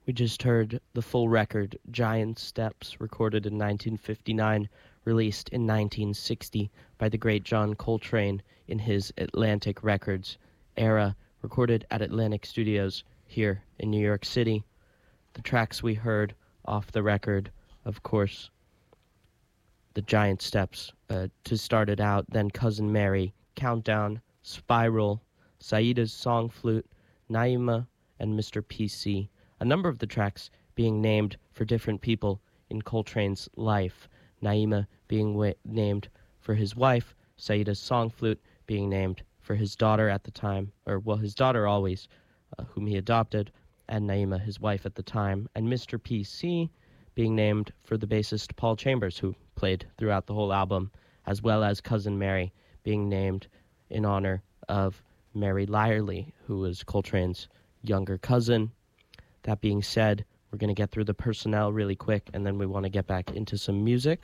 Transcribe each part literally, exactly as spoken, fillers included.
We just heard the full record, Giant Steps, recorded in nineteen fifty-nine, released in nineteen sixty by the great John Coltrane in his Atlantic Records era, recorded at Atlantic Studios here in New York City. The tracks we heard off the record, of course, the Giant Steps, uh, to start it out, then Cousin Mary, Countdown, Spiral, Saida's Song Flute, Naima, and Mister P C. A number of the tracks being named for different people in Coltrane's life. Naima being wa- named for his wife, Saida's Song Flute being named for his daughter at the time, or, well, his daughter always, uh, whom he adopted, and Naima, his wife at the time, and Mister P C being named for the bassist Paul Chambers, who played throughout the whole album, as well as Cousin Mary being named in honor of Mary Lyerly, who was Coltrane's younger cousin. That being said, we're going to get through the personnel really quick, and then we want to get back into some music.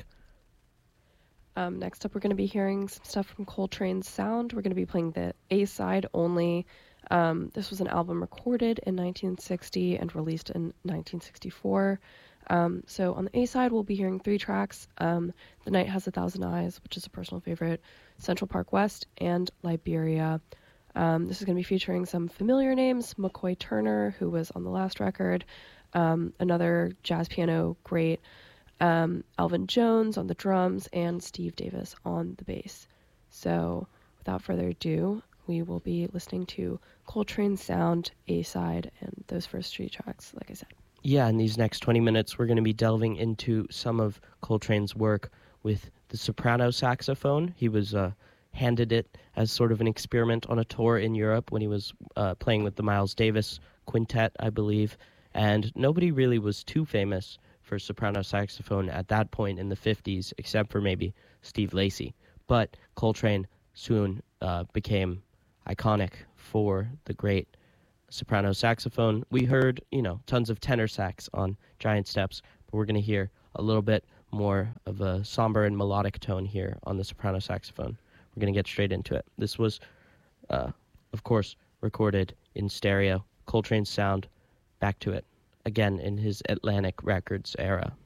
Um, next up, we're going to be hearing some stuff from Coltrane's Sound. We're going to be playing the A-side only. Um, this was an album recorded in nineteen sixty and released in nineteen sixty-four. Um, so on the A-side, we'll be hearing three tracks. Um, The Night Has a Thousand Eyes, which is a personal favorite, Central Park West, and Liberia. Um, this is going to be featuring some familiar names, McCoy Turner, who was on the last record, um, another jazz piano great, um, Alvin Jones on the drums, and Steve Davis on the bass. So without further ado, we will be listening to Coltrane's Sound, A-side, and those first three tracks, like I said. Yeah, in these next twenty minutes, we're going to be delving into some of Coltrane's work with the soprano saxophone. He was uh, handed it as sort of an experiment on a tour in Europe when he was uh, playing with the Miles Davis Quintet, I believe, and nobody really was too famous for soprano saxophone at that point in the fifties, except for maybe Steve Lacy. But Coltrane soon uh, became iconic for the great soprano saxophone. We heard, you know, tons of tenor sax on Giant Steps, but we're going to hear a little bit more of a somber and melodic tone here on the soprano saxophone. We're going to get straight into it. This was, uh, of course, recorded in stereo. Coltrane's Sound, back to it, again in his Atlantic Records era.